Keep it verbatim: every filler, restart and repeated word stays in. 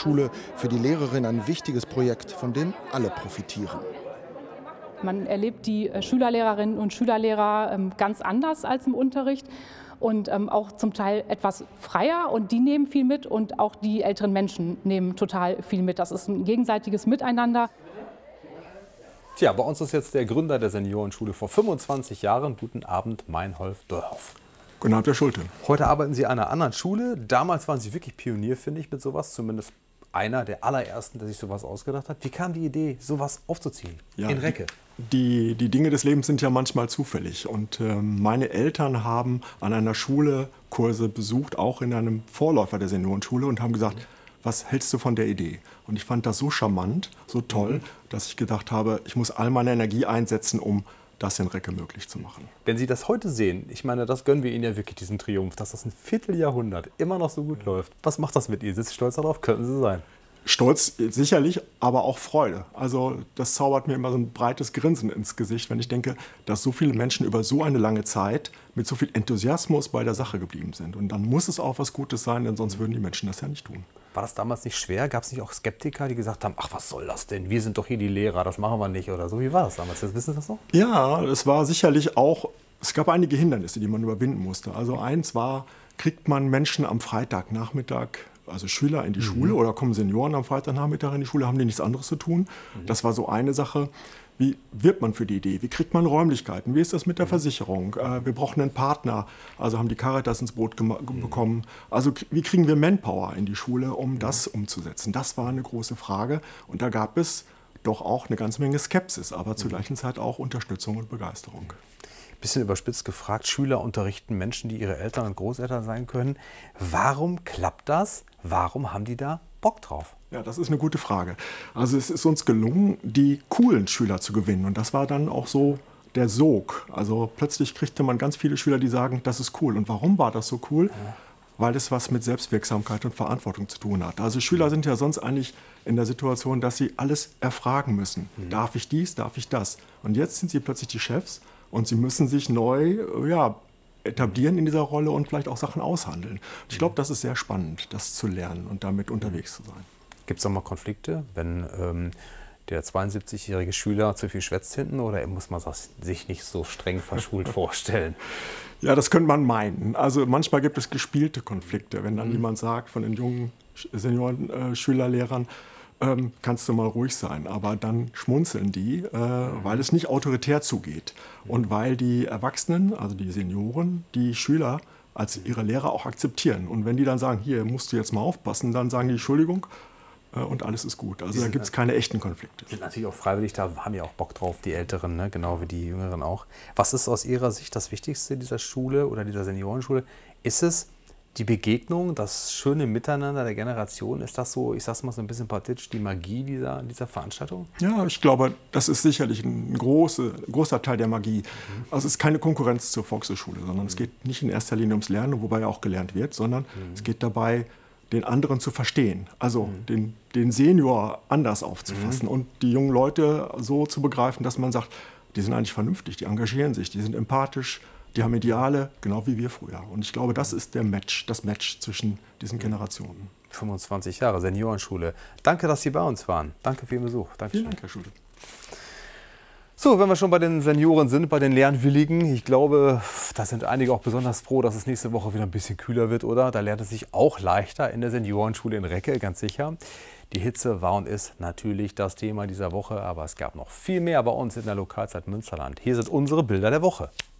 Seniorenschule für die Lehrerin ein wichtiges Projekt, von dem alle profitieren. Man erlebt die Schülerlehrerinnen und Schülerlehrer ganz anders als im Unterricht und auch zum Teil etwas freier, und die nehmen viel mit, und auch die älteren Menschen nehmen total viel mit. Das ist ein gegenseitiges Miteinander. Tja, bei uns ist jetzt der Gründer der Seniorenschule vor fünfundzwanzig Jahren. Guten Abend, Meinolf Dörhoff. Guten Abend, Herr Schulte. Heute arbeiten Sie an einer anderen Schule. Damals waren Sie wirklich Pionier, finde ich, mit sowas. Zumindest einer der allerersten, der sich sowas ausgedacht hat. Wie kam die Idee, sowas aufzuziehen? Ja, in Recke? Die, die Dinge des Lebens sind ja manchmal zufällig. Und äh, meine Eltern haben an einer Schule Kurse besucht, auch in einem Vorläufer der Seniorenschule, und haben gesagt, was hältst du von der Idee? Und ich fand das so charmant, so toll, mhm. dass ich gedacht habe, ich muss all meine Energie einsetzen, um das in Recke möglich zu machen. Wenn Sie das heute sehen, ich meine, das gönnen wir Ihnen ja wirklich, diesen Triumph, dass das ein Vierteljahrhundert immer noch so gut ja. läuft. Was macht das mit Ihnen? Sind Sie stolz darauf? Könnten Sie sein? Stolz sicherlich, aber auch Freude. Also das zaubert mir immer so ein breites Grinsen ins Gesicht, wenn ich denke, dass so viele Menschen über so eine lange Zeit mit so viel Enthusiasmus bei der Sache geblieben sind. Und dann muss es auch was Gutes sein, denn sonst würden die Menschen das ja nicht tun. War das damals nicht schwer? Gab es nicht auch Skeptiker, die gesagt haben, ach, was soll das denn? Wir sind doch hier die Lehrer, das machen wir nicht oder so. Wie war das damals? Wissen Sie das noch? Ja, es war sicherlich auch, es gab einige Hindernisse, die man überwinden musste. Also eins war, kriegt man Menschen am Freitagnachmittag, also Schüler, in die mhm. Schule, oder kommen Senioren am Freitagnachmittag in die Schule, haben die nichts anderes zu tun? Mhm. Das war so eine Sache. Wie wirbt man für die Idee? Wie kriegt man Räumlichkeiten? Wie ist das mit der Versicherung? Äh, wir brauchen einen Partner, also haben die Caritas ins Boot mhm. bekommen. Also wie kriegen wir Manpower in die Schule, um mhm. das umzusetzen? Das war eine große Frage, und da gab es doch auch eine ganze Menge Skepsis, aber zur mhm. gleichen Zeit auch Unterstützung und Begeisterung. Bisschen überspitzt gefragt, Schüler unterrichten Menschen, die ihre Eltern und Großeltern sein können. Warum klappt das? Warum haben die da Bock drauf? Ja, das ist eine gute Frage. Also es ist uns gelungen, die coolen Schüler zu gewinnen. Und das war dann auch so der Sog. Also plötzlich kriegte man ganz viele Schüler, die sagen, das ist cool. Und warum war das so cool? Ja. Weil es was mit Selbstwirksamkeit und Verantwortung zu tun hat. Also Schüler sind ja sonst eigentlich in der Situation, dass sie alles erfragen müssen. Mhm. Darf ich dies, darf ich das? Und jetzt sind sie plötzlich die Chefs, und sie müssen sich neu ja, etablieren in dieser Rolle und vielleicht auch Sachen aushandeln. Und ich glaube, das ist sehr spannend, das zu lernen und damit unterwegs zu sein. Gibt es auch mal Konflikte, wenn ähm, der zweiundsiebzigjährige Schüler zu viel schwätzt hinten, oder muss man das sich nicht so streng verschult vorstellen? Ja, das könnte man meinen. Also manchmal gibt es gespielte Konflikte, wenn dann mhm. jemand sagt von den jungen Senioren-Schülerlehrern, ähm, kannst du mal ruhig sein. Aber dann schmunzeln die, äh, mhm. weil es nicht autoritär zugeht. Und weil die Erwachsenen, also die Senioren, die Schüler als ihre Lehrer auch akzeptieren. Und wenn die dann sagen, hier musst du jetzt mal aufpassen, dann sagen die Entschuldigung, und alles ist gut. Also da gibt es keine echten Konflikte. Die sind natürlich auch freiwillig, da haben ja auch Bock drauf, die Älteren, ne? Genau wie die Jüngeren auch. Was ist aus Ihrer Sicht das Wichtigste dieser Schule oder dieser Seniorenschule? Ist es die Begegnung, das schöne Miteinander der Generation? Ist das so, ich sag's mal so ein bisschen partitsch, die Magie dieser, dieser Veranstaltung? Ja, ich glaube, das ist sicherlich ein, große, ein großer Teil der Magie. Mhm. Also es ist keine Konkurrenz zur Volkshochschule, sondern mhm. es geht nicht in erster Linie ums Lernen, wobei ja auch gelernt wird, sondern mhm. es geht dabei, den anderen zu verstehen, also mhm. den, den Senior anders aufzufassen mhm. und die jungen Leute so zu begreifen, dass man sagt, die sind eigentlich vernünftig, die engagieren sich, die sind empathisch, die haben Ideale, genau wie wir früher. Und ich glaube, das ist der Match, das Match zwischen diesen Generationen. fünfundzwanzig Jahre Seniorenschule. Danke, dass Sie bei uns waren. Danke für Ihren Besuch. Dankeschön. Vielen Dank, Herr Schulte. So, wenn wir schon bei den Senioren sind, bei den Lernwilligen, ich glaube, da sind einige auch besonders froh, dass es nächste Woche wieder ein bisschen kühler wird, oder? Da lernt es sich auch leichter in der Seniorenschule in Recke, ganz sicher. Die Hitze war und ist natürlich das Thema dieser Woche, aber es gab noch viel mehr bei uns in der Lokalzeit Münsterland. Hier sind unsere Bilder der Woche.